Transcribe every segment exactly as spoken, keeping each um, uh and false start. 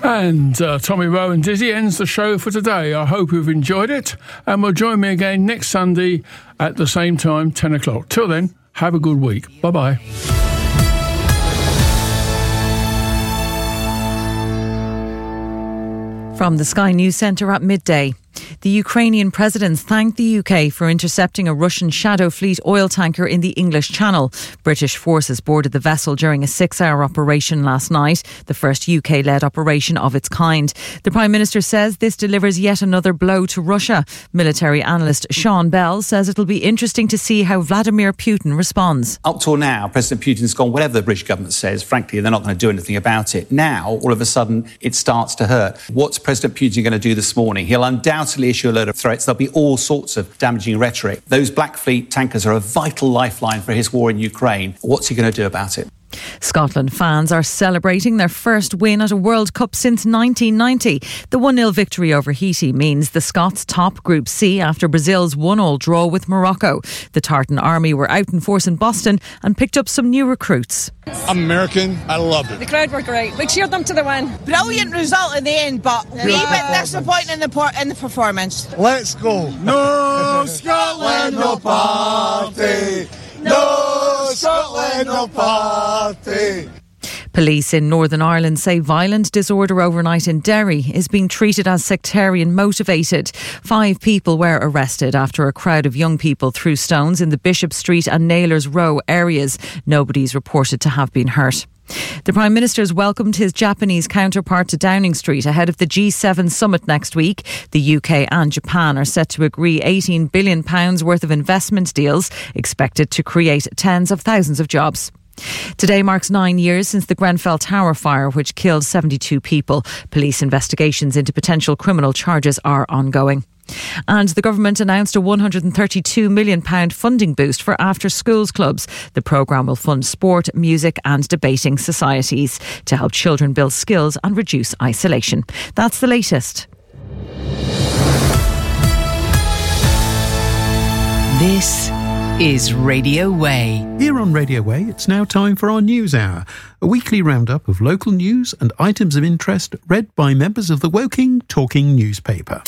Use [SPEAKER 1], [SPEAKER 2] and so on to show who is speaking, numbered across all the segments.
[SPEAKER 1] And uh, Tommy Rowe and Dizzy ends the show for today. I hope you've enjoyed it, and will join me again next Sunday at the same time, ten o'clock. Till then, have a good week. Bye-bye.
[SPEAKER 2] From the Sky News Centre at midday. The Ukrainian president thanked the U K for intercepting a Russian Shadow Fleet oil tanker in the English Channel. British forces boarded the vessel during a six-hour operation last night, the first U K-led operation of its kind. The Prime Minister says this delivers yet another blow to Russia. Military analyst Sean Bell says it'll be interesting to see how Vladimir Putin responds.
[SPEAKER 3] Up till now, President Putin's gone, whatever the British government says, frankly, they're not going to do anything about it. Now, all of a sudden, it starts to hurt. What's President Putin going to do this morning? He'll undoubtedly issue a load of threats. There'll be all sorts of damaging rhetoric. Those Black Fleet tankers are a vital lifeline for his war in Ukraine. What's he going to do about it?
[SPEAKER 2] Scotland fans are celebrating their first win at a World Cup since nineteen ninety. The one nil victory over Haiti means the Scots top Group C after Brazil's one all draw with Morocco. The Tartan Army were out in force in Boston and picked up some new recruits.
[SPEAKER 4] I'm American. I loved it.
[SPEAKER 5] The crowd were great. We cheered them to the win.
[SPEAKER 6] Brilliant result in the end, but a wee bit disappointing in the, por- in the performance.
[SPEAKER 4] Let's go. No Scotland, no party. No Scotland, no party.
[SPEAKER 2] Police in Northern Ireland say violent disorder overnight in Derry is being treated as sectarian motivated. Five people were arrested after a crowd of young people threw stones in the Bishop Street and Naylor's Row areas. Nobody's reported to have been hurt. The Prime Minister has welcomed his Japanese counterpart to Downing Street ahead of the G seven summit next week. The U K and Japan are set to agree eighteen billion pounds worth of investment deals expected to create tens of thousands of jobs. Today marks nine years since the Grenfell Tower fire, which killed seventy-two people. Police investigations into potential criminal charges are ongoing. And the government announced a one hundred thirty-two million pounds funding boost for after-schools clubs. The programme will fund sport, music and debating societies to help children build skills and reduce isolation. That's the latest.
[SPEAKER 7] This is Radio Way.
[SPEAKER 8] Here on Radio Way, it's now time for our News Hour, a weekly roundup of local news and items of interest read by members of the Woking Talking newspaper.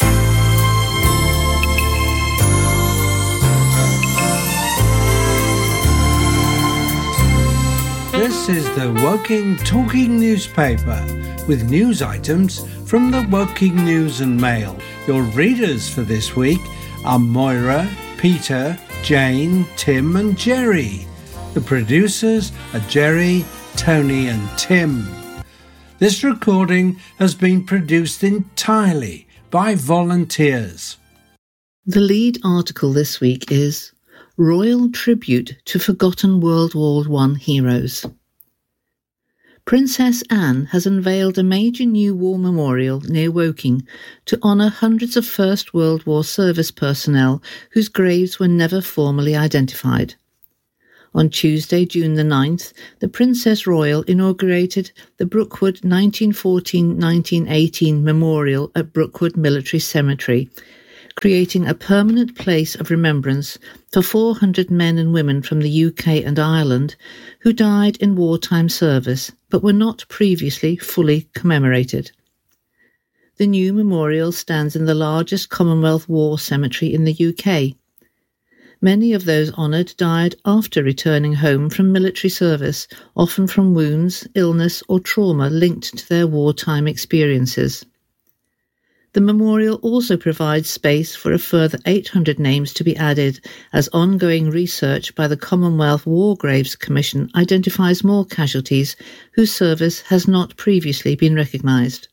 [SPEAKER 9] This is the Woking Talking newspaper with news items from the Woking News and Mail. Your readers for this week are Moira, Peter, Jane, Tim and Jerry. The producers are Jerry, Tony and Tim. This recording has been produced entirely by volunteers.
[SPEAKER 10] The lead article this week is Royal Tribute to Forgotten World War One Heroes. Princess Anne has unveiled a major new war memorial near Woking to honour hundreds of First World War service personnel whose graves were never formally identified. On Tuesday, June the ninth, the Princess Royal inaugurated the Brookwood nineteen fourteen to nineteen eighteen Memorial at Brookwood Military Cemetery, creating a permanent place of remembrance for four hundred men and women from the U K and Ireland who died in wartime service but were not previously fully commemorated. The new memorial stands in the largest Commonwealth War cemetery in the U K. Many of those honoured died after returning home from military service, often from wounds, illness or trauma linked to their wartime experiences. The memorial also provides space for a further eight hundred names to be added as ongoing research by the Commonwealth War Graves Commission identifies more casualties whose service has not previously been recognised.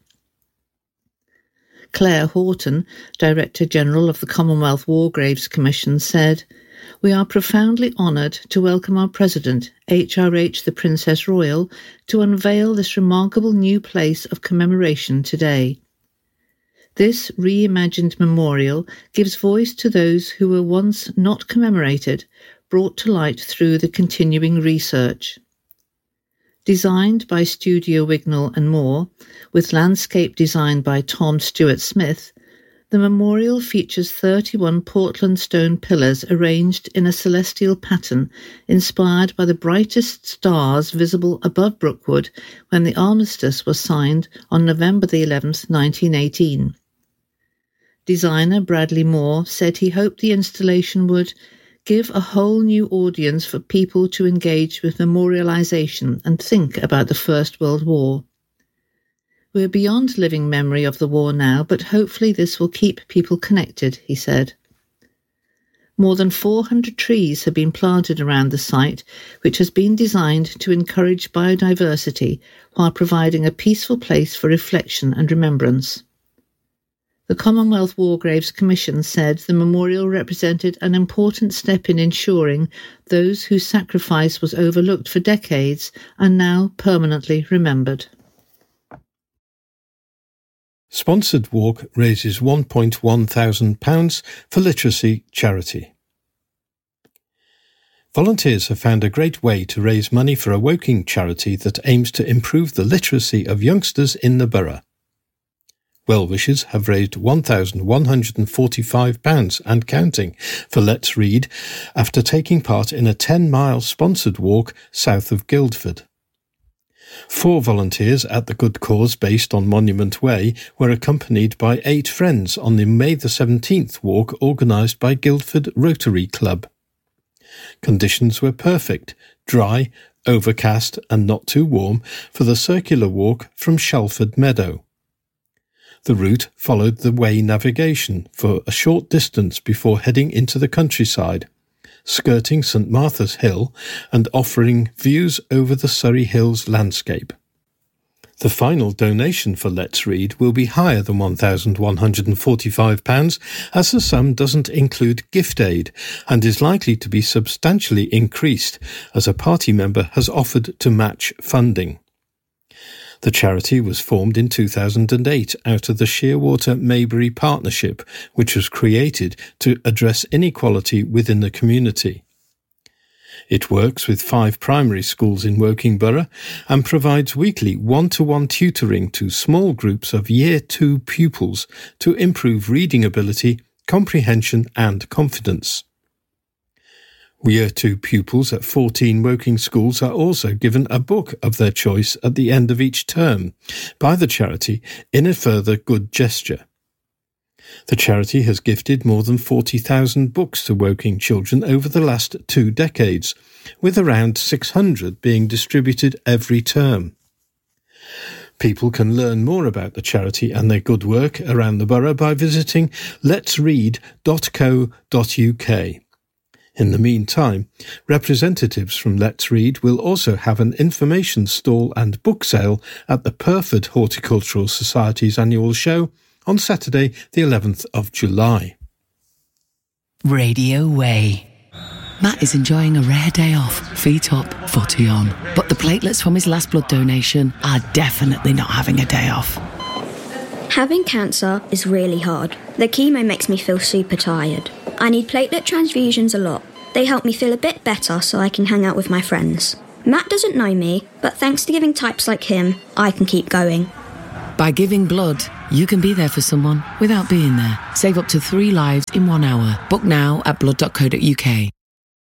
[SPEAKER 10] Claire Horton, Director General of the Commonwealth War Graves Commission, said, "We are profoundly honoured to welcome our President, H R H the Princess Royal, to unveil this remarkable new place of commemoration today. This reimagined memorial gives voice to those who were once not commemorated, brought to light through the continuing research." Designed by Studio Wignall and Moore, with landscape design by Tom Stewart Smith, The memorial features thirty-one Portland stone pillars arranged in a celestial pattern inspired by the brightest stars visible above Brookwood when the armistice was signed on November the eleventh, nineteen eighteen. Designer Bradley Moore said he hoped the installation would give a whole new audience for people to engage with memorialisation and think about the First World War. We're beyond living memory of the war now, but hopefully this will keep people connected, he said. More than four hundred trees have been planted around the site, which has been designed to encourage biodiversity while providing a peaceful place for reflection and remembrance. The Commonwealth War Graves Commission said the memorial represented an important step in ensuring those whose sacrifice was overlooked for decades are now permanently remembered.
[SPEAKER 8] Sponsored walk raises one point one thousand pounds for literacy charity. Volunteers have found a great way to raise money for a Woking charity that aims to improve the literacy of youngsters in the borough. Well-wishers have raised one thousand one hundred forty-five pounds and counting for Let's Read after taking part in a ten-mile sponsored walk south of Guildford. Four volunteers at the Good Cause based on Monument Way were accompanied by eight friends on the May the seventeenth walk organised by Guildford Rotary Club. Conditions were perfect, dry, overcast and not too warm for the circular walk from Shalford Meadow. The route followed the Way navigation for a short distance before heading into the countryside, skirting St Martha's Hill and offering views over the Surrey Hills landscape. The final donation for Let's Read will be higher than one thousand one hundred forty-five pounds, as the sum doesn't include gift aid and is likely to be substantially increased as a party member has offered to match funding. The charity was formed in two thousand eight out of the Shearwater Maybury Partnership, which was created to address inequality within the community. It works with five primary schools in Woking Borough and provides weekly one-to-one tutoring to small groups of Year two pupils to improve reading ability, comprehension and confidence. Year two pupils at fourteen Woking schools are also given a book of their choice at the end of each term by the charity in a further good gesture. The charity has gifted more than forty thousand books to Woking children over the last two decades, with around six hundred being distributed every term. People can learn more about the charity and their good work around the borough by visiting lets read dot co dot uk. In the meantime, representatives from Let's Read will also have an information stall and book sale at the Purford Horticultural Society's annual show on Saturday the eleventh of July.
[SPEAKER 7] Radio Way. Matt is enjoying a rare day off, feet up, footy on. But the platelets from his last blood donation are definitely not having a day off.
[SPEAKER 11] Having cancer is really hard. The chemo makes me feel super tired. I need platelet transfusions a lot. They help me feel a bit better so I can hang out with my friends. Matt doesn't know me, but thanks to giving types like him, I can keep going.
[SPEAKER 7] By giving blood, you can be there for someone without being there. Save up to three lives in one hour. Book now at blood dot co dot uk.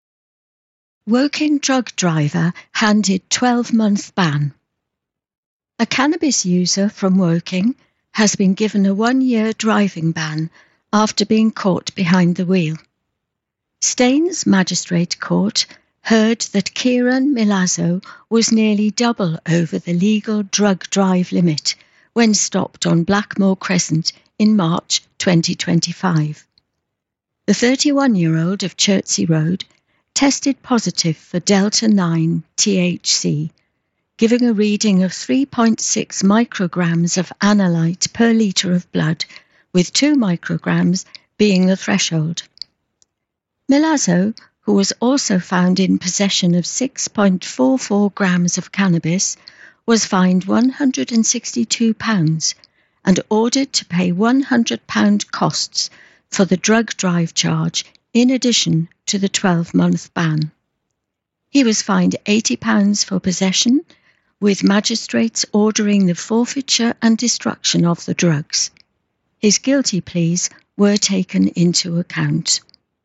[SPEAKER 12] Woking drug driver handed twelve-month ban. A cannabis user from Woking has been given a one-year driving ban after being caught behind the wheel. Staines Magistrate Court heard that Kieran Milazzo was nearly double over the legal drug drive limit when stopped on Blackmore Crescent in March twenty twenty-five. The thirty-one-year-old of Chertsey Road tested positive for Delta nine T H C, giving a reading of three point six micrograms of analyte per litre of blood, with two micrograms being the threshold. Milazzo, who was also found in possession of six point four four grams of cannabis, was fined one hundred sixty-two pounds and ordered to pay one hundred pounds costs for the drug drive charge in addition to the twelve-month ban. He was fined eighty pounds for possession, with magistrates ordering the forfeiture and destruction of the drugs. His guilty pleas were taken into account.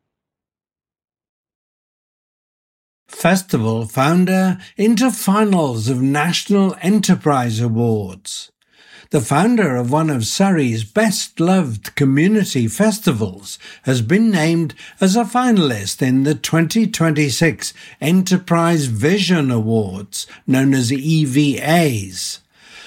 [SPEAKER 9] Festival founder into finals of National Enterprise Awards. The founder of one of Surrey's best-loved community festivals has been named as a finalist in the twenty twenty-six Enterprise Vision Awards, known as E V As.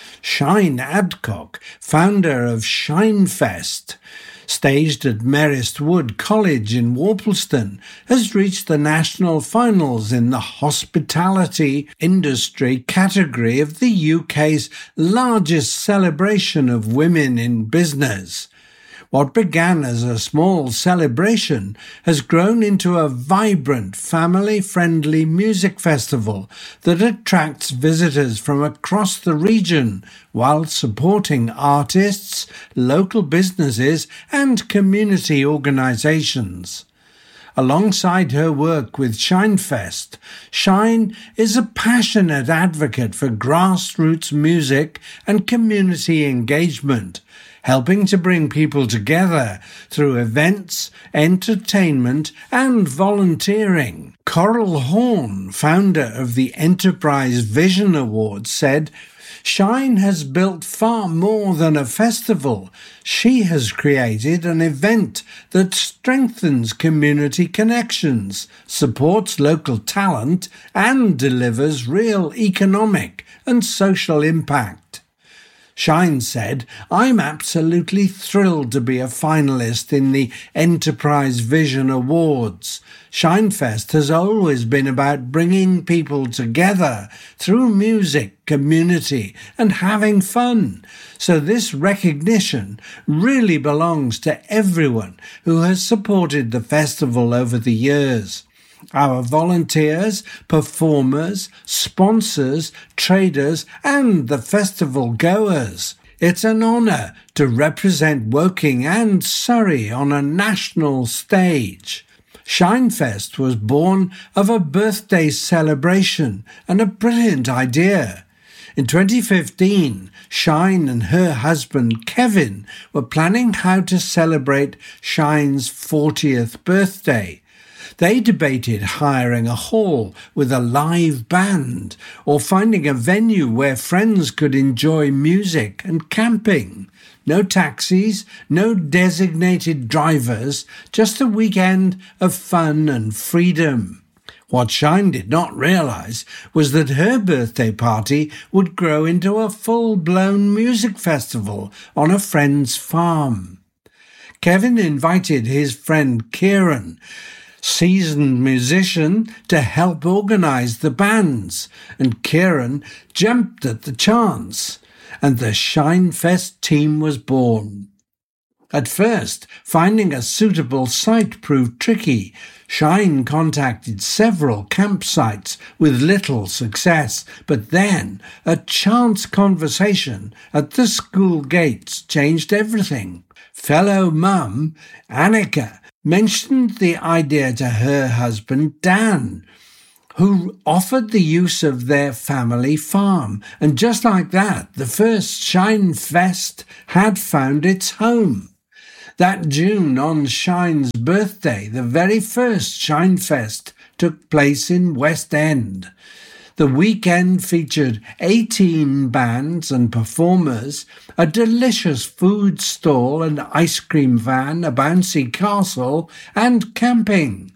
[SPEAKER 9] Shine Adcock, founder of Shinefest, staged at Marist Wood College in Worplesdon, has reached the national finals in the hospitality industry category of the U K's largest celebration of women in business. What began as a small celebration has grown into a vibrant, family-friendly music festival that attracts visitors from across the region while supporting artists, local businesses and community organisations. Alongside her work with Shinefest, Shine is a passionate advocate for grassroots music and community engagement, helping to bring people together through events, entertainment and volunteering. Coral Horn, founder of the Enterprise Vision Awards, said, "Shine has built far more than a festival. She has created an event that strengthens community connections, supports local talent, and delivers real economic and social impact." Shine said, "I'm absolutely thrilled to be a finalist in the Enterprise Vision Awards. Shinefest has always been about bringing people together through music, community, and having fun. So this recognition really belongs to everyone who has supported the festival over the years. Our volunteers, performers, sponsors, traders, and the festival goers. It's an honour to represent Woking and Surrey on a national stage." Shinefest was born of a birthday celebration and a brilliant idea. In twenty fifteen, Shine and her husband Kevin were planning how to celebrate Shine's fortieth birthday. They debated hiring a hall with a live band or finding a venue where friends could enjoy music and camping. No taxis, no designated drivers, just a weekend of fun and freedom. What Shine did not realise was that her birthday party would grow into a full-blown music festival on a friend's farm. Kevin invited his friend Kieran, seasoned musician, to help organise the bands, and Kieran jumped at the chance, and the Shinefest team was born. At first, finding a suitable site proved tricky. Shine contacted several campsites with little success, but then a chance conversation at the school gates changed everything. Fellow mum, Annika, mentioned the idea to her husband Dan, who offered the use of their family farm, and just like that, the first Shinefest had found its home. That June, on Shine's birthday, the very first Shinefest took place in West End. The weekend featured eighteen bands and performers, a delicious food stall, an ice cream van, a bouncy castle, and camping.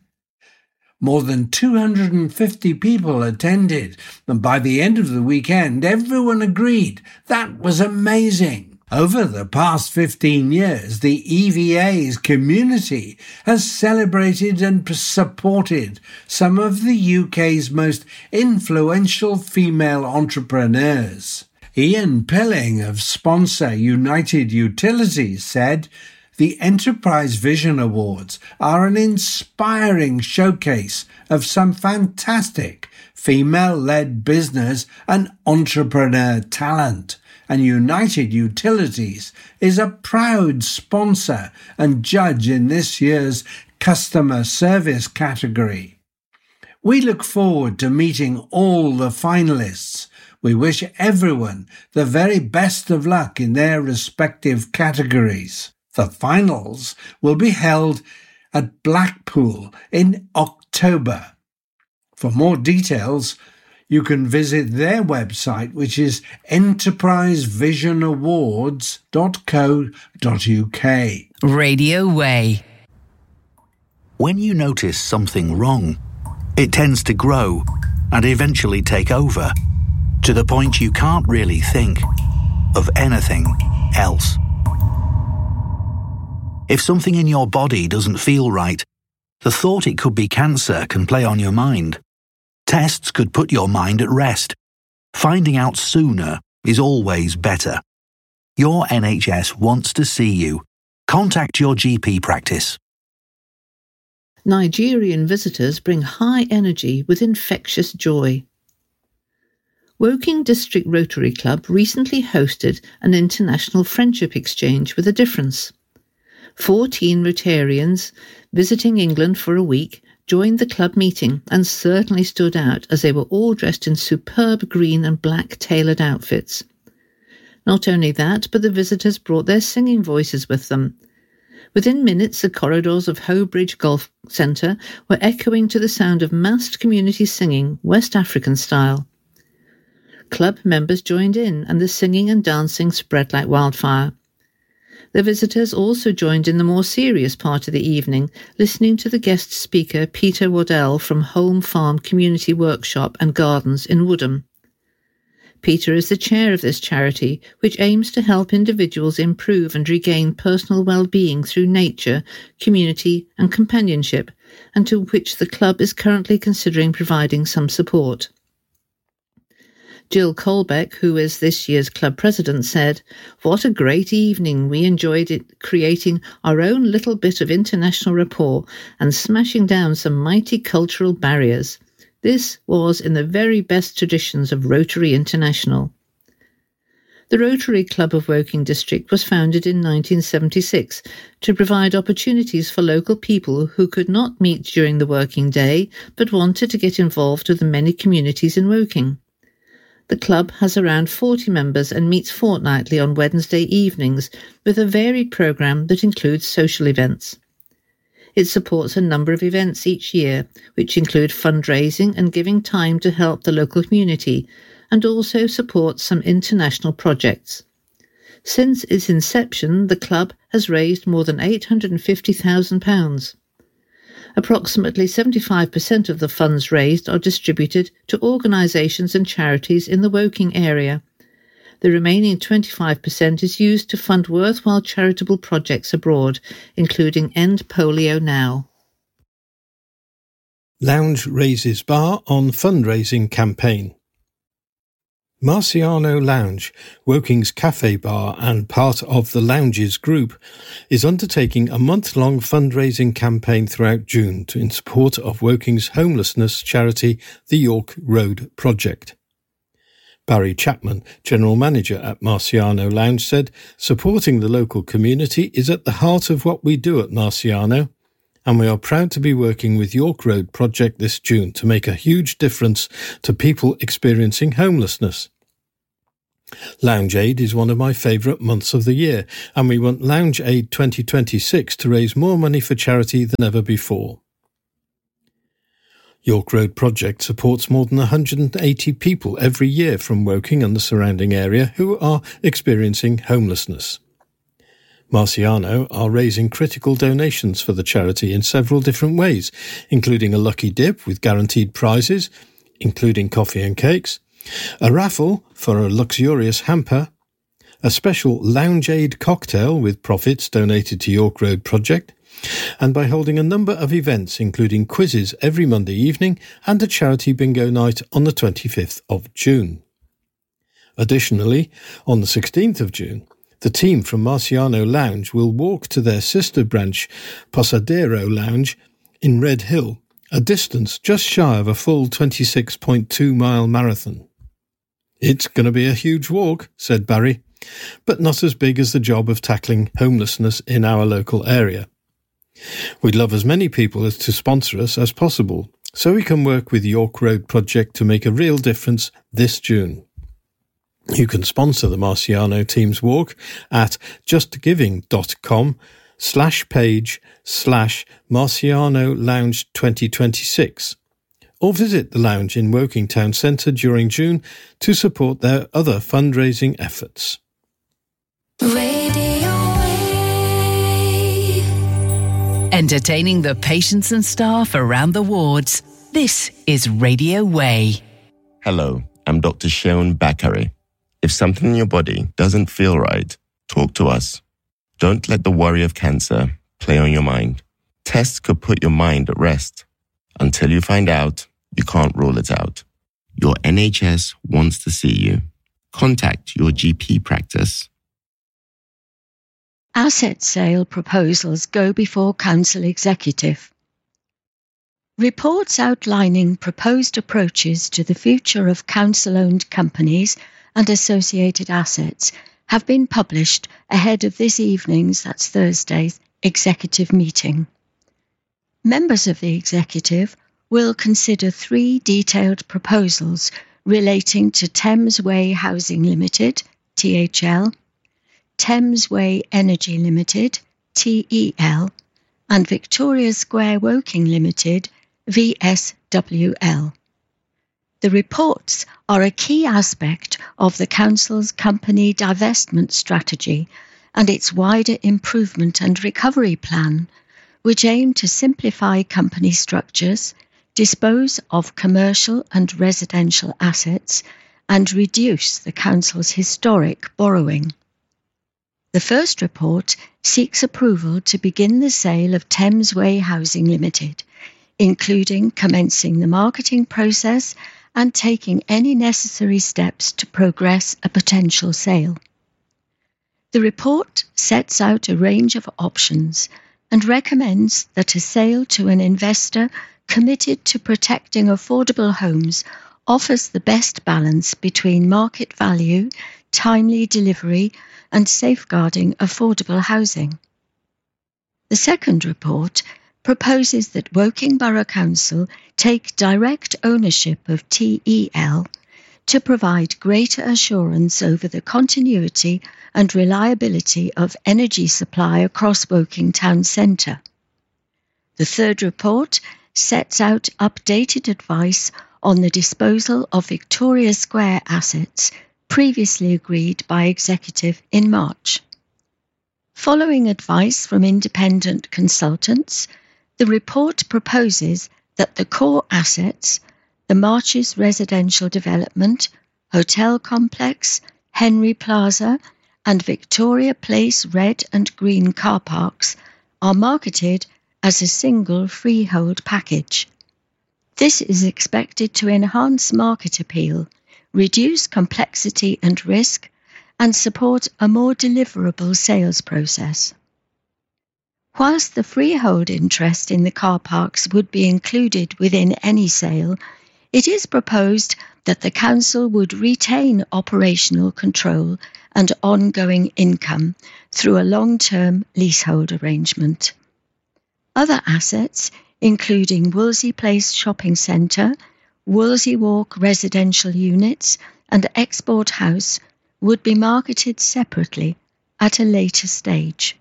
[SPEAKER 9] More than two hundred fifty people attended, and by the end of the weekend, everyone agreed that was amazing. Over the past fifteen years, the E V A's community has celebrated and supported some of the U K's most influential female entrepreneurs. Ian Pilling of sponsor United Utilities said, "The Enterprise Vision Awards are an inspiring showcase of some fantastic female-led business and entrepreneur talent. And United Utilities is a proud sponsor and judge in this year's customer service category. We look forward to meeting all the finalists. We wish everyone the very best of luck in their respective categories." The finals will be held at Blackpool in October. For more details, you can visit their website, which is enterprise vision awards dot co dot uk.
[SPEAKER 13] Radio Way. When you notice something wrong, it tends to grow and eventually take over, to the point you can't really think of anything else. If something in your body doesn't feel right, the thought it could be cancer can play on your mind. Tests could put your mind at rest. Finding out sooner is always better. Your N H S wants to see you. Contact your G P practice.
[SPEAKER 10] Nigerian visitors bring high energy with infectious joy. Woking District Rotary Club recently hosted an international friendship exchange with a difference. Fourteen Rotarians visiting England for a week joined the club meeting and certainly stood out as they were all dressed in superb green and black tailored outfits. Not only that, but the visitors brought their singing voices with them. Within minutes, the corridors of Hobridge Golf Centre were echoing to the sound of massed community singing, West African style. Club members joined in, and the singing and dancing spread like wildfire. The visitors also joined in the more serious part of the evening, listening to the guest speaker Peter Waddell from Home Farm Community Workshop and Gardens in Woodham. Peter is the chair of this charity, which aims to help individuals improve and regain personal well-being through nature, community and companionship, and to which the club is currently considering providing some support. Jill Colbeck, who is this year's club president, said, "What a great evening. We enjoyed it, creating our own little bit of international rapport and smashing down some mighty cultural barriers. This was in the very best traditions of Rotary International." The Rotary Club of Woking District was founded in nineteen seventy-six to provide opportunities for local people who could not meet during the working day but wanted to get involved with the many communities in Woking. The club has around forty members and meets fortnightly on Wednesday evenings with a varied programme that includes social events. It supports a number of events each year, which include fundraising and giving time to help the local community, and also supports some international projects. Since its inception, the club has raised more than eight hundred fifty thousand pounds. Approximately seventy-five percent of the funds raised are distributed to organisations and charities in the Woking area. The remaining twenty-five percent is used to fund worthwhile charitable projects abroad, including End Polio Now.
[SPEAKER 8] Lounge raises bar on fundraising campaign. Marciano Lounge, Woking's cafe bar and part of the Lounges group, is undertaking a month-long fundraising campaign throughout June to in support of Woking's homelessness charity, the York Road Project. Barry Chapman, General Manager at Marciano Lounge, said, "Supporting the local community is at the heart of what we do at Marciano, and we are proud to be working with York Road Project this June to make a huge difference to people experiencing homelessness. Lounge Aid is one of my favourite months of the year, and we want Lounge Aid twenty twenty-six to raise more money for charity than ever before." York Road Project supports more than one hundred eighty people every year from Woking and the surrounding area who are experiencing homelessness. Marciano are raising critical donations for the charity in several different ways, including a lucky dip with guaranteed prizes, including coffee and cakes, a raffle for a luxurious hamper, a special Lounge Aid cocktail with profits donated to York Road Project, and by holding a number of events including quizzes every Monday evening and a charity bingo night on the twenty-fifth of June. Additionally, on the sixteenth of June, the team from Marciano Lounge will walk to their sister branch, Posadero Lounge, in Red Hill, a distance just shy of a full twenty-six point two mile marathon. "It's going to be a huge walk," said Barry, "but not as big as the job of tackling homelessness in our local area. We'd love as many people as to sponsor us as possible, so we can work with York Road Project to make a real difference this June." You can sponsor the Marciano Team's Walk at justgiving.com slash page slash Marciano Lounge twenty twenty-six, or visit the lounge in Woking Town Centre during June to support their other fundraising efforts.
[SPEAKER 14] Radio Way. Entertaining the patients and staff around the wards. This is Radio Way.
[SPEAKER 15] Hello, I'm Doctor Shaun Bakari. If something in your body doesn't feel right, talk to us. Don't let the worry of cancer play on your mind. Tests could put your mind at rest. Until you find out, you can't rule it out. Your N H S wants to see you. Contact your G P practice.
[SPEAKER 12] Asset sale proposals go before Council Executive. Reports outlining proposed approaches to the future of council-owned companies and associated assets have been published ahead of this evening's, that's Thursday's, executive meeting. Members of the executive will consider three detailed proposals relating to Thames Way Housing Limited, T H L, Thames Way Energy Limited, T E L, and Victoria Square Woking Limited, V S W L. The reports are a key aspect of the Council's company divestment strategy and its wider improvement and recovery plan, which aim to simplify company structures, dispose of commercial and residential assets, and reduce the Council's historic borrowing. The first report seeks approval to begin the sale of Thames Way Housing Limited, including commencing the marketing process and taking any necessary steps to progress a potential sale. The report sets out a range of options and recommends that a sale to an investor committed to protecting affordable homes offers the best balance between market value, timely delivery, and safeguarding affordable housing. The second report proposes that Woking Borough Council take direct ownership of T E L to provide greater assurance over the continuity and reliability of energy supply across Woking Town Centre. The third report sets out updated advice on the disposal of Victoria Square assets previously agreed by Executive in March. Following advice from independent consultants, the report proposes that the core assets, the Marches Residential Development, Hotel Complex, Henry Plaza, and Victoria Place Red and Green car parks, are marketed as a single freehold package. This is expected to enhance market appeal, reduce complexity and risk, and support a more deliverable sales process. Whilst the freehold interest in the car parks would be included within any sale, it is proposed that the Council would retain operational control and ongoing income through a long-term leasehold arrangement. Other assets, including Wolsey Place Shopping Centre, Wolsey Walk residential units, and Export House, would be marketed separately at a later stage.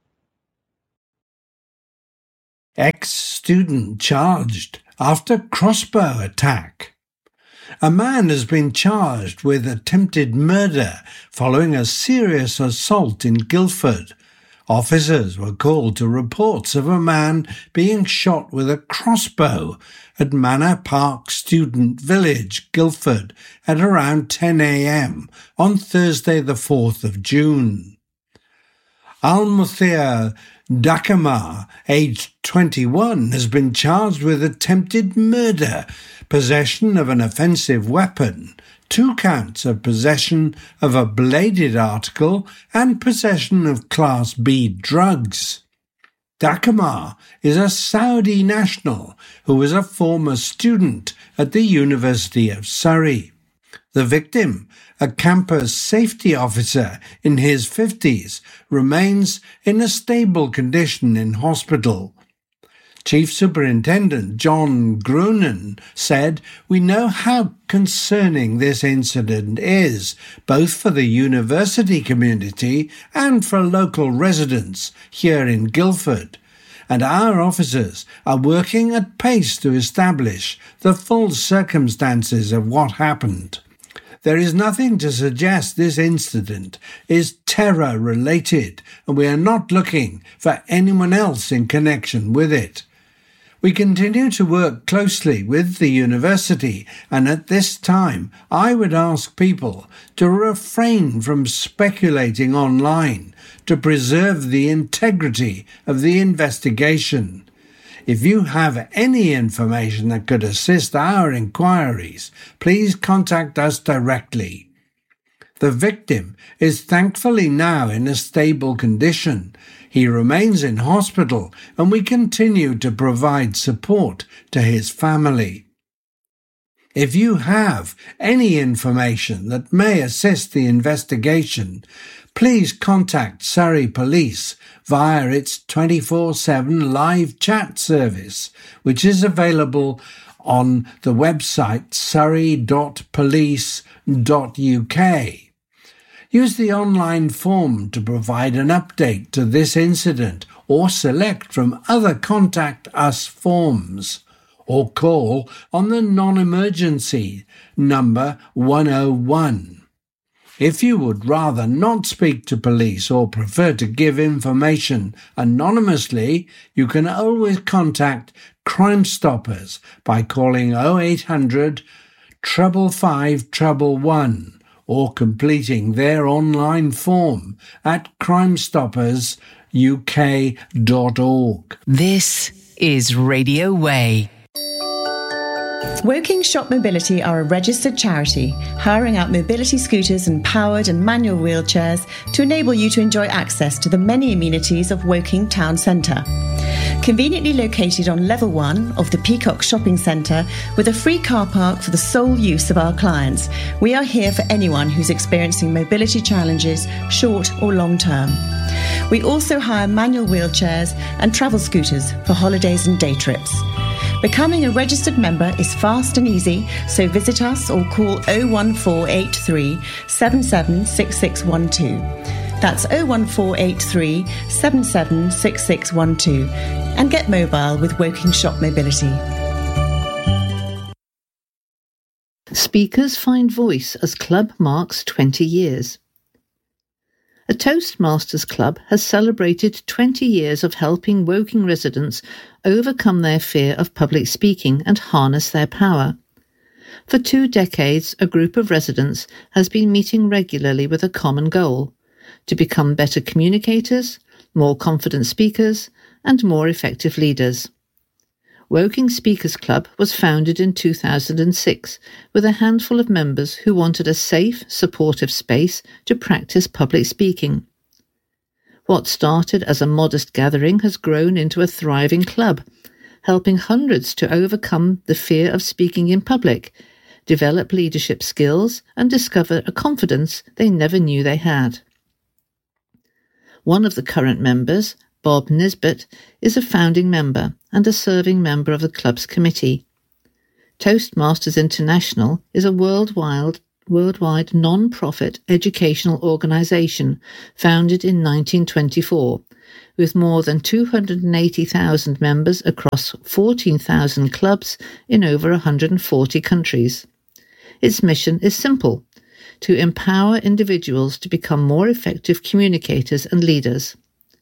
[SPEAKER 9] Ex-student charged after crossbow attack. A man has been charged with attempted murder following a serious assault in Guildford. Officers were called to reports of a man being shot with a crossbow at Manor Park Student Village, Guildford, at around ten a.m. on Thursday the fourth of June. Al-Muthir Dakama, aged twenty-one, has been charged with attempted murder, possession of an offensive weapon, two counts of possession of a bladed article, and possession of Class B drugs. Dakama is a Saudi national who was a former student at the University of Surrey. The victim, a campus safety officer in his fifties, remains in a stable condition in hospital. Chief Superintendent John Grunen said, "We know how concerning this incident is, both for the university community and for local residents here in Guildford, and our officers are working at pace to establish the full circumstances of what happened. There is nothing to suggest this incident is terror-related, and we are not looking for anyone else in connection with it. We continue to work closely with the university, and at this time I would ask people to refrain from speculating online to preserve the integrity of the investigation. If you have any information that could assist our inquiries, please contact us directly." The victim is thankfully now in a stable condition. He remains in hospital, and we continue to provide support to his family. If you have any information that may assist the investigation, please contact Surrey Police via its twenty-four seven live chat service, which is available on the website surrey dot police dot U K. Use the online form to provide an update to this incident, or select from other Contact Us forms, or call on the non-emergency number one oh one. If you would rather not speak to police or prefer to give information anonymously, you can always contact Crime Stoppers by calling oh eight hundred, five five five, one one. or completing their online form at crime stoppers U K dot org.
[SPEAKER 14] This is Radio Way.
[SPEAKER 16] Woking Shop Mobility are a registered charity, hiring out mobility scooters and powered and manual wheelchairs to enable you to enjoy access to the many amenities of Woking Town Centre. Conveniently located on level one of the Peacock Shopping Centre with a free car park for the sole use of our clients, we are here for anyone who's experiencing mobility challenges, short or long term. We also hire manual wheelchairs and travel scooters for holidays and day trips. Becoming a registered member is fast and easy, so visit us or call oh one four eight three, seven seven six six one two. That's oh one four eight three, seven seven six six one two, and get mobile with Woking Shop Mobility.
[SPEAKER 10] Speakers find voice as club marks twenty years. A Toastmasters Club has celebrated twenty years of helping Woking residents overcome their fear of public speaking and harness their power. For two decades, a group of residents has been meeting regularly with a common goal: to become better communicators, more confident speakers, and more effective leaders. Woking Speakers Club was founded in two thousand six with a handful of members who wanted a safe, supportive space to practice public speaking. What started as a modest gathering has grown into a thriving club, helping hundreds to overcome the fear of speaking in public, develop leadership skills, and discover a confidence they never knew they had. One of the current members, Bob Nisbet, is a founding member and a serving member of the club's committee. Toastmasters International is a worldwide, worldwide non-profit educational organisation founded in nineteen twenty-four, with more than two hundred eighty thousand members across fourteen thousand clubs in over one hundred forty countries. Its mission is simple: to empower individuals to become more effective communicators and leaders.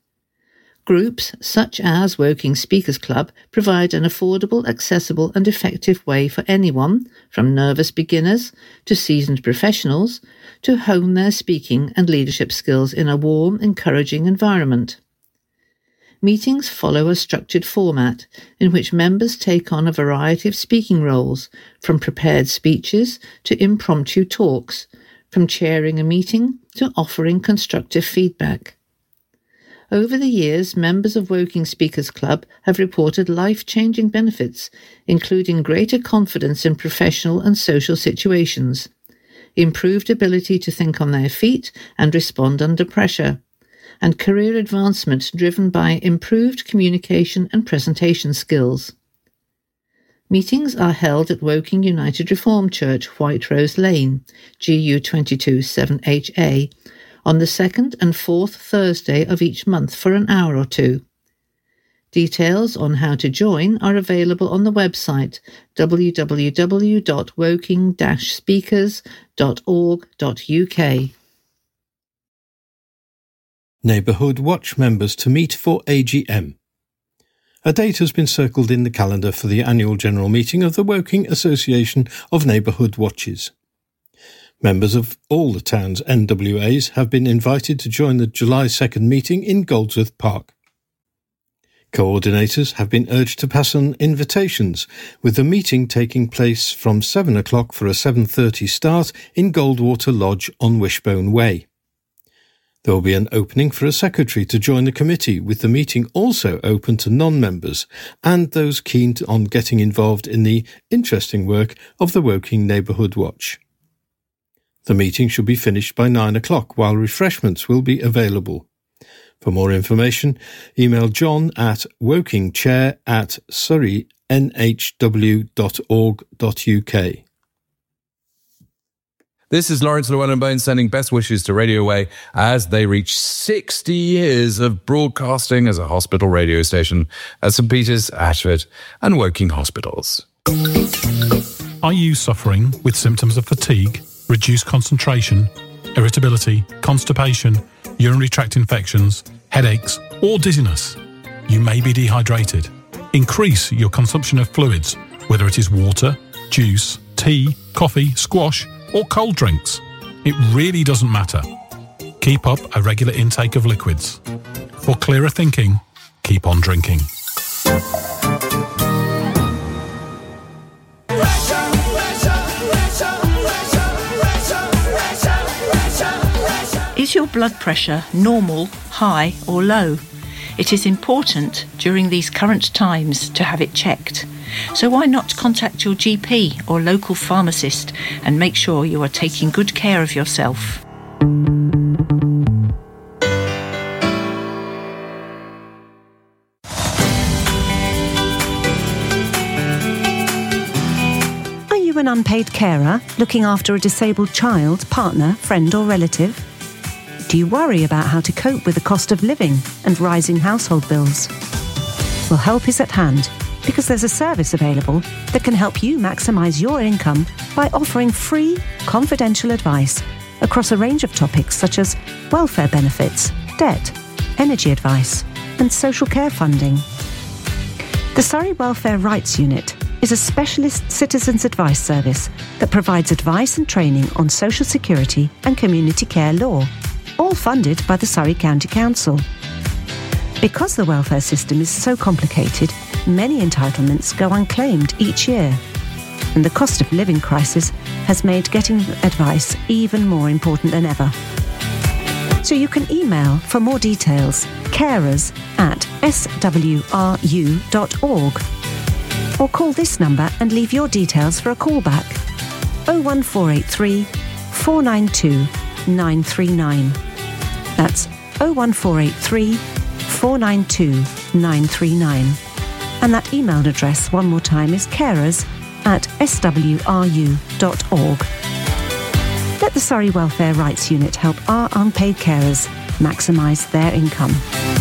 [SPEAKER 10] Groups such as Woking Speakers Club provide an affordable, accessible and effective way for anyone, from nervous beginners to seasoned professionals, to hone their speaking and leadership skills in a warm, encouraging environment. Meetings follow a structured format in which members take on a variety of speaking roles, from prepared speeches to impromptu talks, from chairing a meeting to offering constructive feedback. Over the years, members of Woking Speakers Club have reported life-changing benefits, including greater confidence in professional and social situations, improved ability to think on their feet and respond under pressure, and career advancement driven by improved communication and presentation skills. Meetings are held at Woking United Reformed Church, White Rose Lane, G U twenty-two seven H A, on the second and fourth Thursday of each month for an hour or two. Details on how to join are available on the website w w w dot woking dash speakers dot org dot u k.
[SPEAKER 8] Neighbourhood Watch members to meet for A G M. A date has been circled in the calendar for the annual general meeting of the Woking Association of Neighbourhood Watches. Members of all the town's N W As have been invited to join the July second meeting in Goldsworth Park. Coordinators have been urged to pass on invitations, with the meeting taking place from seven o'clock for a seven thirty start in Goldwater Lodge on Wishbone Way. There will be an opening for a secretary to join the committee, with the meeting also open to non-members and those keen on getting involved in the interesting work of the Woking Neighbourhood Watch. The meeting should be finished by nine o'clock, while refreshments will be available. For more information, email john at wokingchair at surrey n h w dot org dot u k.
[SPEAKER 17] This is Lawrence Llewellyn-Bowen sending best wishes to Radio Way as they reach sixty years of broadcasting as a hospital radio station at St Peter's, Ashford and Woking hospitals.
[SPEAKER 18] Are you suffering with symptoms of fatigue, reduced concentration, irritability, constipation, urinary tract infections, headaches or dizziness? You may be dehydrated. Increase your consumption of fluids, whether it is water, juice, tea, coffee, squash or cold drinks. It really doesn't matter. Keep up a regular intake of liquids. For clearer thinking, keep on drinking.
[SPEAKER 19] Is your blood pressure normal, high or low? It is important during these current times to have it checked. So why not contact your G P or local pharmacist and make sure you are taking good care of yourself.
[SPEAKER 20] Are you an unpaid carer looking after a disabled child, partner, friend or relative? Do you worry about how to cope with the cost of living and rising household bills? Well, help is at hand, because there's a service available that can help you maximise your income by offering free, confidential advice across a range of topics such as welfare benefits, debt, energy advice and social care funding. The Surrey Welfare Rights Unit is a specialist citizens advice service that provides advice and training on social security and community care law, all funded by the Surrey County Council. Because the welfare system is so complicated, many entitlements go unclaimed each year, and the cost of living crisis has made getting advice even more important than ever. So you can email for more details, carers at s w r u dot org, or call this number and leave your details for a callback: oh one four eight three, four nine two, nine three nine. That's oh one four eight three, four nine two, nine three nine. And that email address, one more time, is carers at s w r u dot org. Let the Surrey Welfare Rights Unit help our unpaid carers maximise their income.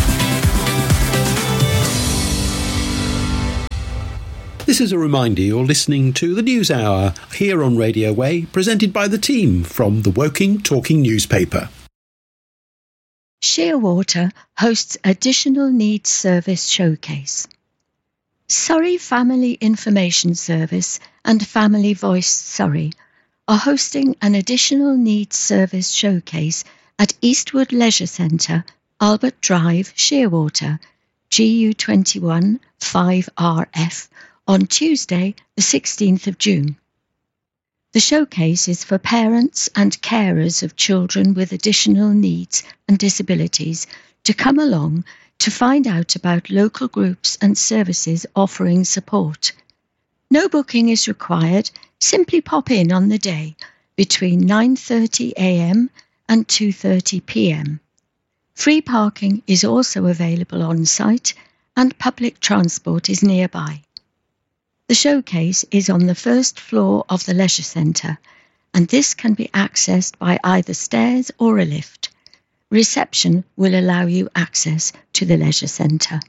[SPEAKER 21] This is a reminder you're listening to the News Hour here on Radio Way, presented by the team from the Woking Talking newspaper.
[SPEAKER 12] Shearwater hosts Additional Needs Service Showcase. Surrey Family Information Service and Family Voice Surrey are hosting an Additional Needs Service Showcase at Eastwood Leisure Centre, Albert Drive, Shearwater, G U twenty-one five R F, on Tuesday, the sixteenth of June. The showcase is for parents and carers of children with additional needs and disabilities to come along to find out about local groups and services offering support. No booking is required. Simply pop in on the day between nine thirty a m and two thirty p m. Free parking is also available on site and public transport is nearby. The showcase is on the first floor of the leisure centre, and this can be accessed by either stairs or a lift. Reception will allow you access to the leisure centre.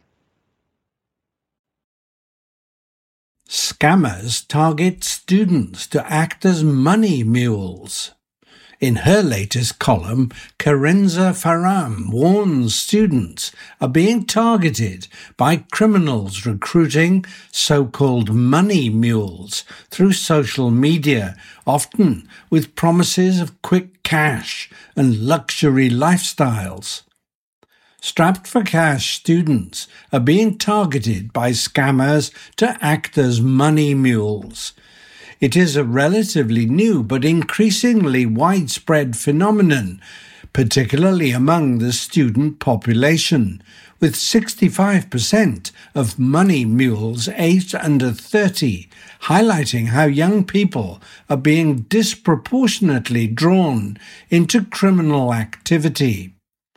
[SPEAKER 9] Scammers target students to act as money mules. In her latest column, Karenza Faram warns students are being targeted by criminals recruiting so-called money mules through social media, often with promises of quick cash and luxury lifestyles. Strapped for cash students are being targeted by scammers to act as money mules. It is a relatively new but increasingly widespread phenomenon, particularly among the student population, with sixty-five percent of money mules aged under thirty, highlighting how young people are being disproportionately drawn into criminal activity.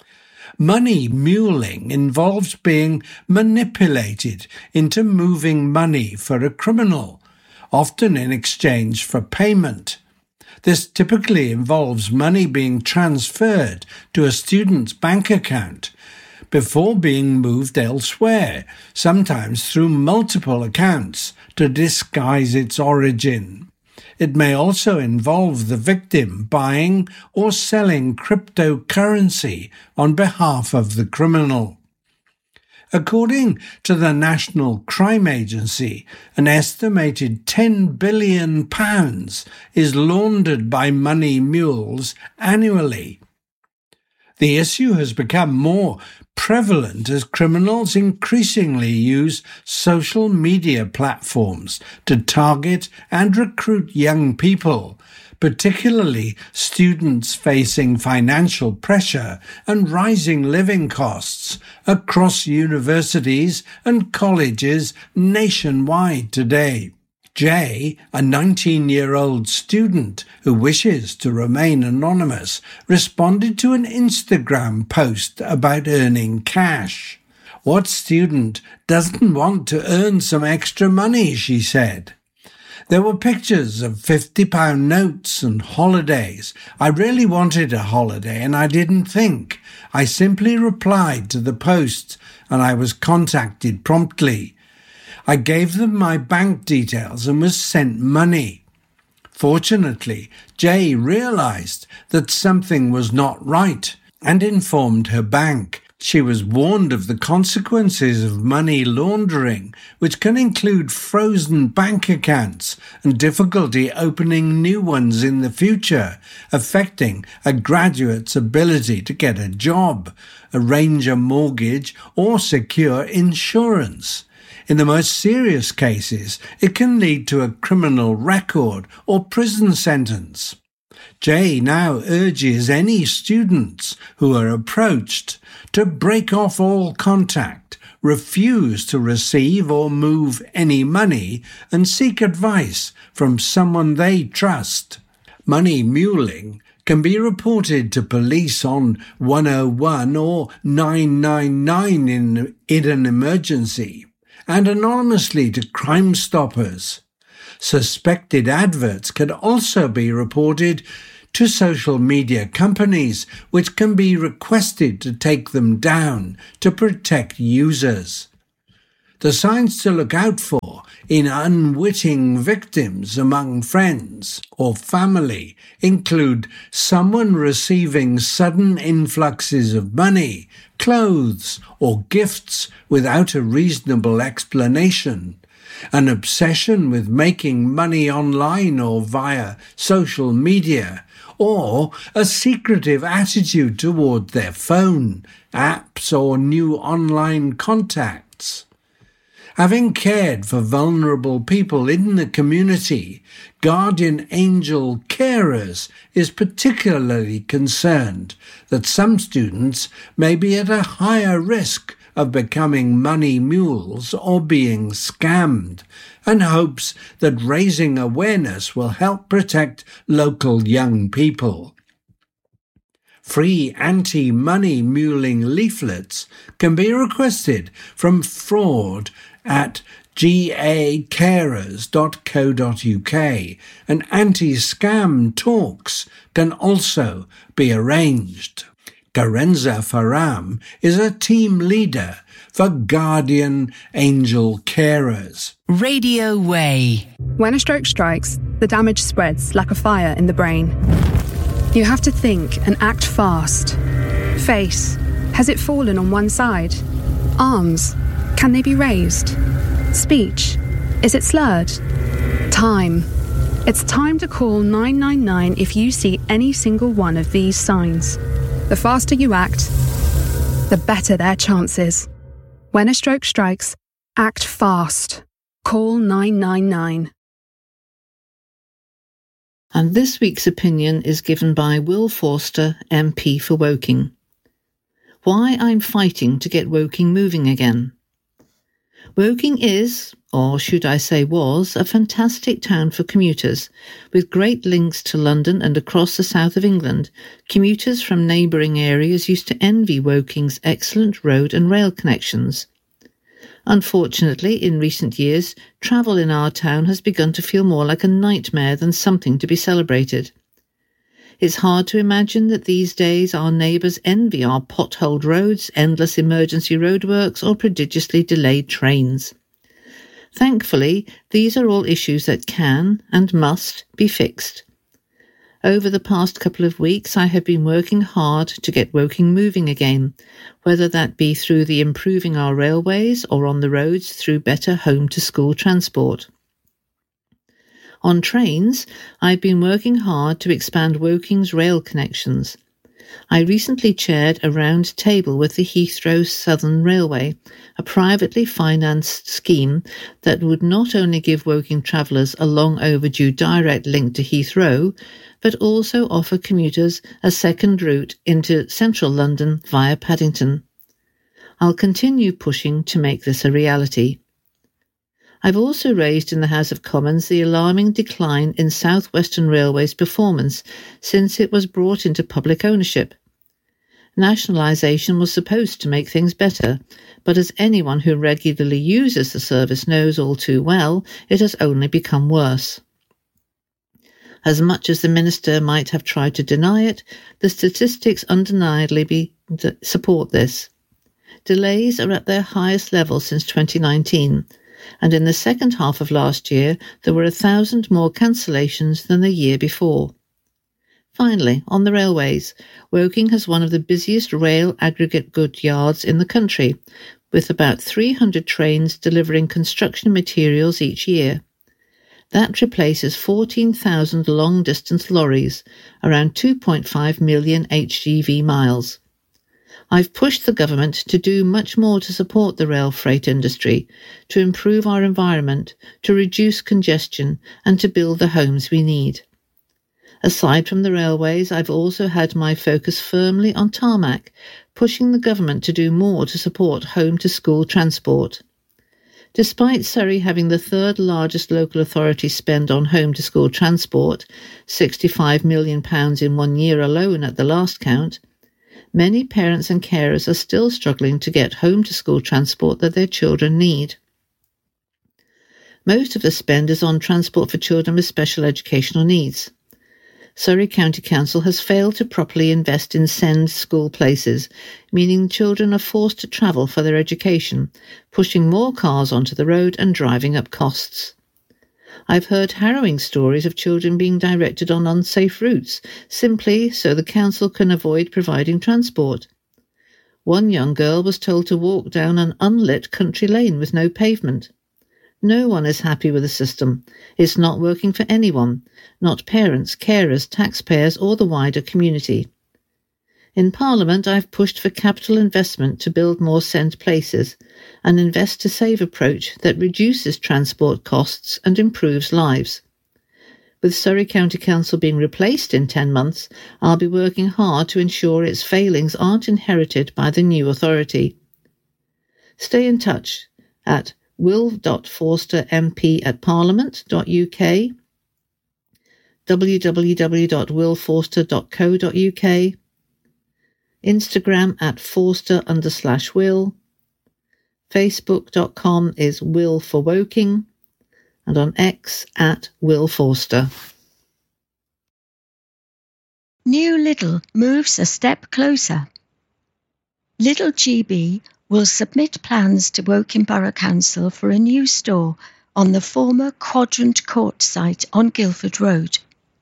[SPEAKER 9] Money muling involves being manipulated into moving money for a criminal, often in exchange for payment. This typically involves money being transferred to a student's bank account before being moved elsewhere, sometimes through multiple accounts to disguise its origin. It may also involve the victim buying or selling cryptocurrency on behalf of the criminal. According to the National Crime Agency, an estimated ten billion pounds is laundered by money mules annually. The issue has become more prevalent as criminals increasingly use social media platforms to target and recruit young people, particularly students facing financial pressure and rising living costs across universities and colleges nationwide today. Jay, a nineteen-year-old student who wishes to remain anonymous, responded to an Instagram post about earning cash. What student doesn't want to earn some extra money, she said. There were pictures of fifty pound notes and holidays. I really wanted a holiday and I didn't think. I simply replied to the post and I was contacted promptly. I gave them my bank details and was sent money. Fortunately, Jay realized that something was not right and informed her bank. She was warned of the consequences of money laundering, which can include frozen bank accounts and difficulty opening new ones in the future, affecting a graduate's ability to get a job, arrange a mortgage, or secure insurance. In the most serious cases, it can lead to a criminal record or prison sentence. Jay now urges any students who are approached to break off all contact, refuse to receive or move any money, and seek advice from someone they trust. Money muling can be reported to police on one oh one or nine nine nine in, in an emergency, and anonymously to Crime Stoppers. Suspected adverts can also be reported to social media companies, which can be requested to take them down to protect users. The signs to look out for in unwitting victims among friends or family include someone receiving sudden influxes of money, clothes, or gifts without a reasonable explanation, an obsession with making money online or via social media, or a secretive attitude toward their phone, apps, or new online contacts. Having cared for vulnerable people in the community, Guardian Angel Carers is particularly concerned that some students may be at a higher risk of becoming money mules or being scammed, and hopes that raising awareness will help protect local young people. Free anti-money muling leaflets can be requested from fraud at g a carers dot co dot u k, and anti-scam talks can also be arranged. Garenza Faram is a team leader for Guardian Angel Carers.
[SPEAKER 14] Radio Way.
[SPEAKER 1] When a stroke strikes, the damage spreads like a fire in the brain. You have to think and act fast. Face. Has it fallen on one side? Arms. Can they be raised? Speech. Is it slurred? Time. It's time to call nine nine nine if you see any single one of these signs. The faster you act, the better their chances. When a stroke strikes, act fast. Call nine nine nine.
[SPEAKER 10] And this week's opinion is given by Will Forster, M P for Woking. Why I'm fighting to get Woking moving again. Woking is, or should I say was, a fantastic town for commuters, with great links to London and across the south of England. Commuters from neighbouring areas used to envy Woking's excellent road and rail connections. Unfortunately, in recent years, travel in our town has begun to feel more like a nightmare than something to be celebrated. It's hard to imagine that these days our neighbours envy our potholed roads, endless emergency roadworks, or prodigiously delayed trains. Thankfully, these are all issues that can and must be fixed. Over the past couple of weeks, I have been working hard to get Woking moving again, whether that be through the improving our railways or on the roads through better home-to-school transport. On trains, I've been working hard to expand Woking's rail connections. I recently chaired a round table with the Heathrow Southern Railway, a privately financed scheme that would not only give Woking travellers a long overdue direct link to Heathrow, but also offer commuters a second route into central London via Paddington. I'll continue pushing to make this a reality. I've also raised in the House of Commons the alarming decline in South Western Railway's performance since it was brought into public ownership. Nationalisation was supposed to make things better, but as anyone who regularly uses the service knows all too well, it has only become worse. As much as the Minister might have tried to deny it, the statistics undeniably be, support this. Delays are at their highest level since twenty nineteen, and in the second half of last year there were a thousand more cancellations than the year before. Finally, on the railways, Woking has one of the busiest rail aggregate goods yards in the country, with about three hundred trains delivering construction materials each year. That replaces fourteen thousand long-distance lorries, around two point five million H G V miles. I've pushed the government to do much more to support the rail freight industry, to improve our environment, to reduce congestion, and to build the homes we need. Aside from the railways, I've also had my focus firmly on tarmac, pushing the government to do more to support home-to-school transport. Despite Surrey having the third largest local authority spend on home-to-school transport, sixty-five million pounds in one year alone at the last count, many parents and carers are still struggling to get home-to-school transport that their children need. Most of the spend is on transport for children with special educational needs. Surrey County Council has failed to properly invest in SEND school places, meaning children are forced to travel for their education, pushing more cars onto the road and driving up costs. I've heard harrowing stories of children being directed on unsafe routes, simply so the council can avoid providing transport. One young girl was told to walk down an unlit country lane with no pavement. No one is happy with the system. It's not working for anyone, not parents, carers, taxpayers, or the wider community. In Parliament, I've pushed for capital investment to build more SEND places, an invest-to-save approach that reduces transport costs and improves lives. With Surrey County Council being replaced in ten months, I'll be working hard to ensure its failings aren't inherited by the new authority. Stay in touch at will.forstermp at parliament.uk, w w w dot will forster dot co dot u k, Instagram at Forster under slash Will. Facebook dot com is Will for Woking. And on X at Will Forster.
[SPEAKER 12] New Lidl moves a step closer. Lidl G B will submit plans to Woking Borough Council for a new store on the former Quadrant Court site on Guildford Road.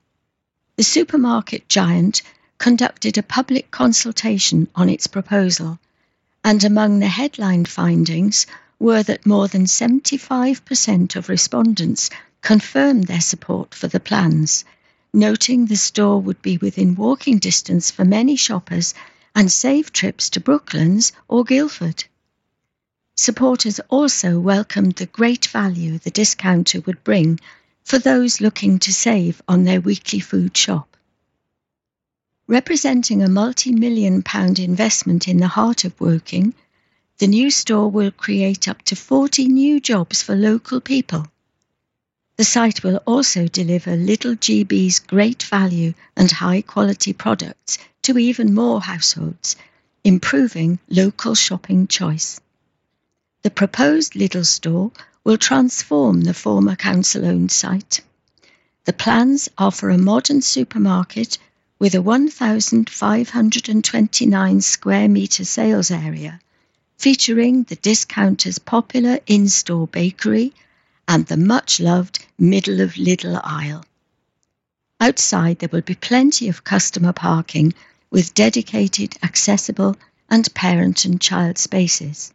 [SPEAKER 12] The supermarket giant conducted a public consultation on its proposal, and among the headline findings were that more than seventy-five percent of respondents confirmed their support for the plans, noting the store would be within walking distance for many shoppers and save trips to Brooklands or Guildford. Supporters also welcomed the great value the discounter would bring for those looking to save on their weekly food shop. Representing a multi-million pound investment in the heart of Woking, the new store will create up to forty new jobs for local people. The site will also deliver Lidl G B's great value and high-quality products to even more households, improving local shopping choice. The proposed Lidl store will transform the former council-owned site. The plans are for a modern supermarket with a one thousand five hundred twenty-nine square metre sales area, featuring the discounter's popular in-store bakery and the much-loved middle of Lidl aisle. Outside there will be plenty of customer parking with dedicated, accessible and parent and child spaces.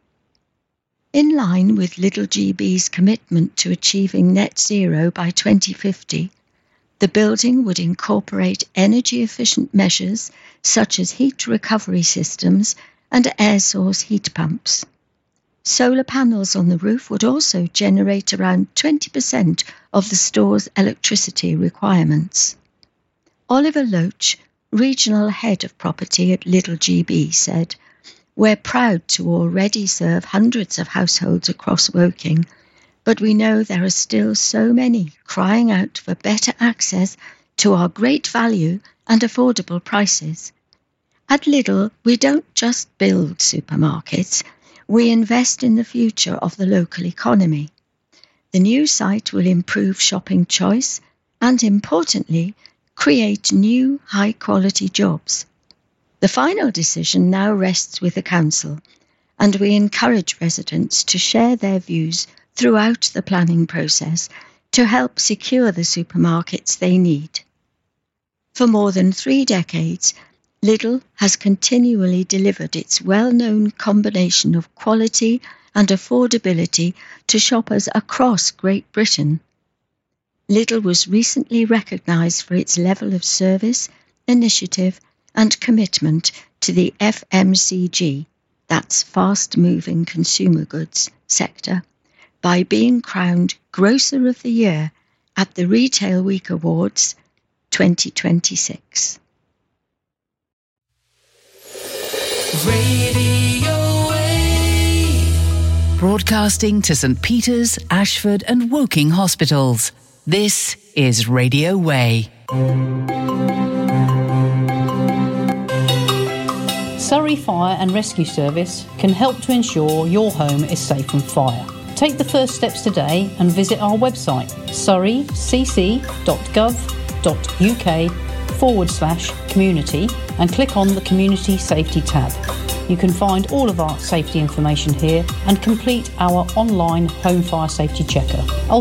[SPEAKER 12] In line with Lidl G B's commitment to achieving net zero by twenty fifty, the building would incorporate energy-efficient measures such as heat recovery systems and air source heat pumps. Solar panels on the roof would also generate around twenty percent of the store's electricity requirements. Oliver Loach, regional head of property at Lidl G B, said, "We're proud to already serve hundreds of households across Woking, but we know there are still so many crying out for better access to our great value and affordable prices. At Lidl, we don't just build supermarkets, we invest in the future of the local economy. The new site will improve shopping choice and, importantly, create new high-quality jobs. The final decision now rests with the council, and we encourage residents to share their views throughout the planning process to help secure the supermarkets they need." For more than three decades, Lidl has continually delivered its well-known combination of quality and affordability to shoppers across Great Britain. Lidl was recently recognised for its level of service, initiative and commitment to the F M C G, that's fast-moving consumer goods sector, by being crowned Grocer of the Year at the Retail Week Awards twenty twenty-six.
[SPEAKER 14] Radio Way. Broadcasting to St Peter's, Ashford and Woking hospitals. This is Radio Way.
[SPEAKER 3] Surrey Fire and Rescue Service can help to ensure your home is safe from fire. Take the first steps today and visit our website surreycc.gov.uk forward slash community and click on the Community Safety tab. You can find all of our safety information here and complete our online home fire safety checker.